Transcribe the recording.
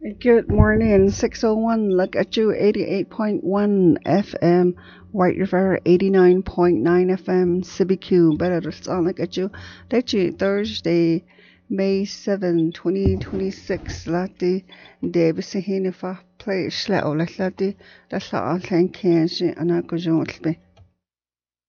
Good morning, 601. Look at you, 88.1 FM, White River, 89.9 FM, CBQ. Better sound look at you. Let you Thursday, May 7, 2026. Lati, Davis, Hinifa, play Slau, Lati, that's all I can, and I could join me.